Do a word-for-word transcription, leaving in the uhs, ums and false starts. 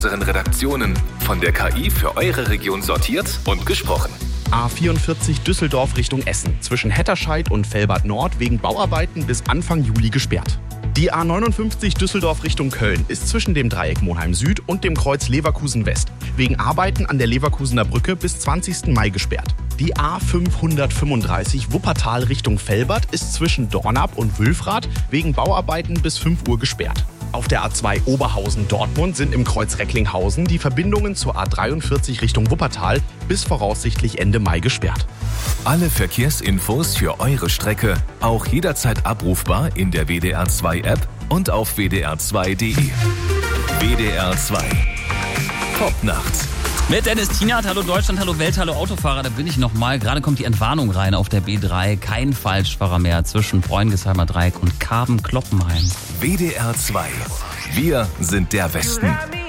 unseren Redaktionen von der K I für eure Region sortiert und gesprochen. A vierundvierzig Düsseldorf Richtung Essen, zwischen Hetterscheid und Velbert Nord wegen Bauarbeiten bis Anfang Juli gesperrt. Die A neunundfünfzig Düsseldorf Richtung Köln ist zwischen dem Dreieck Monheim Süd und dem Kreuz Leverkusen West wegen Arbeiten an der Leverkusener Brücke bis zwanzigsten Mai gesperrt. Die A fünfhundertfünfunddreißig Wuppertal Richtung Velbert ist zwischen Dornap und Wülfrath wegen Bauarbeiten bis fünf Uhr gesperrt. Auf der A zwei Oberhausen-Dortmund sind im Kreuz Recklinghausen die Verbindungen zur A dreiundvierzig Richtung Wuppertal bis voraussichtlich Ende Mai gesperrt. Alle Verkehrsinfos für eure Strecke auch jederzeit abrufbar in der W D R zwei App und auf w d r zwei punkt d e. W D R zwei. Top-Nacht. Mit Dennis Tienert, hallo Deutschland, hallo Welt, hallo Autofahrer, da bin ich nochmal. Gerade kommt die Entwarnung rein auf der B drei. Kein Falschfahrer mehr zwischen Bräungesheimer Dreieck und Karben-Kloppenheim. W D R zwei. Wir sind der Westen.